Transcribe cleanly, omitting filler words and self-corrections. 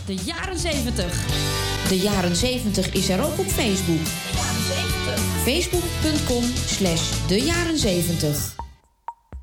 De jaren 70. De jaren 70 is er ook op Facebook. De jaren 70. Facebook.com/de jaren 70.